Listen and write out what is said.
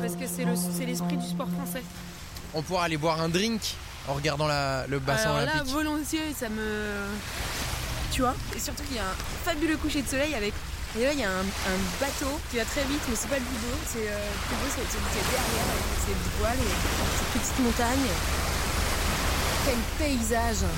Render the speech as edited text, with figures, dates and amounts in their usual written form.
parce que c'est l'esprit du sport français. On pourra aller boire un drink en regardant le bassin Alors olympique. là, volontiers, ça me... Tu vois. Et surtout qu'il y a un fabuleux coucher de soleil avec... Et là, il y a un bateau qui va très vite, mais c'est pas le plus beau. Le plus beau, c'est celui qui est derrière, avec ses voiles et ses petites montagnes. Quel paysage!